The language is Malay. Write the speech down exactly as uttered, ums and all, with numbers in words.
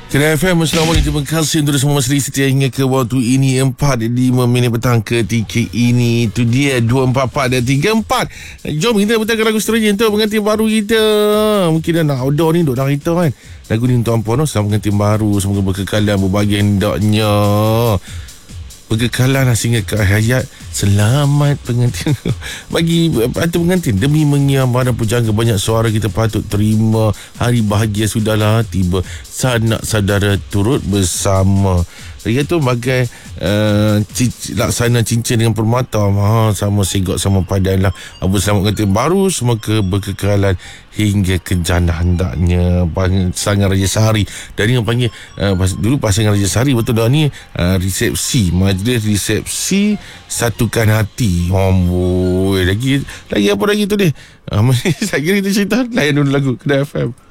Kedai F M, Assalamualaikum. Terima kasih untuk semua masih setia hingga ke waktu ini. Empat lima minit petang ketika ini. Itu dia dua empat empat dan tiga empat. Jom kita putarkan lagu seterusnya untuk pengantin baru kita. Mungkin dah nak outdoor ni, duk dah kita kan. Lagu ni untuk Ampun sama pengantin baru. Semoga berkekalan berbagai hendaknya. Berkekalan sehingga ke hayat. Selamat pengantin. Bagi patut pengantin, demi mengiamkan pujangga banyak suara kita patut terima. Hari bahagia sudahlah tiba. Sanak saudara turut bersama. Dia tu bagai uh, cic- laksana cincin dengan permata. Ha, sama segot sama padan lah. Abu selamat pengantin baru. Semoga berkekalan hingga ke jannah hendaknya. Pasangan Raja Sehari. Dan yang panggil uh, pas, dulu pasangan Raja Sehari. Betul dah ni uh, resepsi. Majlis resepsi satukan hati. Oh, boy. Lagi lagi apa lagi tu dia? Uh, saya kira kita cerita. Layan dulu lagu Kedai F M.